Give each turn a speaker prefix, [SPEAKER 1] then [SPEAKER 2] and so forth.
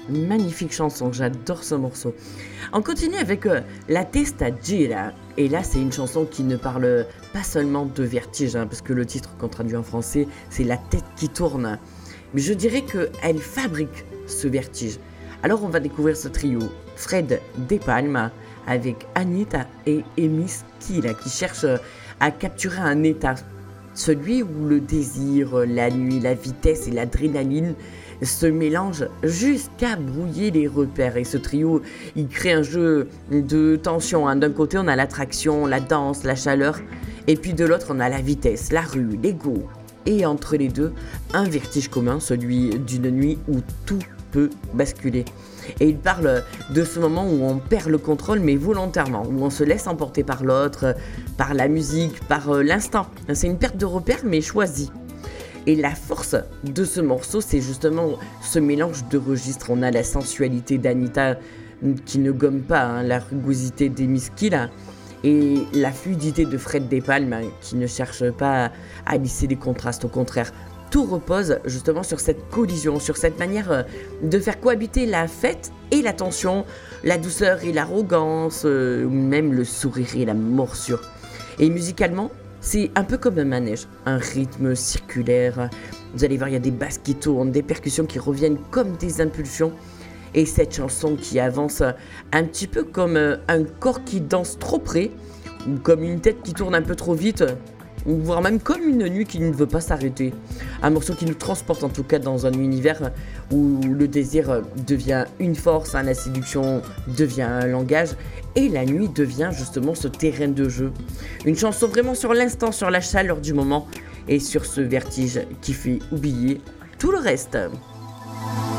[SPEAKER 1] magnifique chanson, j'adore ce morceau. On continue avec La Testa Gira. Et là, c'est une chanson qui ne parle pas seulement de vertige, parce que le titre qu'on traduit en français, c'est La tête qui tourne. Mais je dirais qu'elle fabrique ce vertige. Alors on va découvrir ce trio, Fred De Palma, avec Anita et Amy Skila, qui cherchent à capturer un état, celui où le désir, la nuit, la vitesse et l'adrénaline se mélangent jusqu'à brouiller les repères. Et ce trio, il crée un jeu de tension. D'un côté, on a l'attraction, la danse, la chaleur, et puis de l'autre, on a la vitesse, la rue, l'ego. Et entre les deux, un vertige commun, celui d'une nuit où tout peut basculer. Et il parle de ce moment où on perd le contrôle, mais volontairement, où on se laisse emporter par l'autre, par la musique, par l'instant. C'est une perte de repère, mais choisie. Et la force de ce morceau, c'est justement ce mélange de registres. On a la sensualité d'Anita qui ne gomme pas la rugosité d'Amy Skila, et la fluidité de Fred De Palma qui ne cherche pas à lisser les contrastes, au contraire. Tout repose justement sur cette collision, sur cette manière de faire cohabiter la fête et la tension, la douceur et l'arrogance, ou même le sourire et la morsure. Et musicalement, c'est un peu comme un manège, un rythme circulaire. Vous allez voir, il y a des basses qui tournent, des percussions qui reviennent comme des impulsions. Et cette chanson qui avance un petit peu comme un corps qui danse trop près, ou comme une tête qui tourne un peu trop vite, ou voire même comme une nuit qui ne veut pas s'arrêter. Un morceau qui nous transporte en tout cas dans un univers où le désir devient une force, la séduction devient un langage, et la nuit devient justement ce terrain de jeu. Une chanson vraiment sur l'instant, sur la chaleur du moment, et sur ce vertige qui fait oublier tout le reste.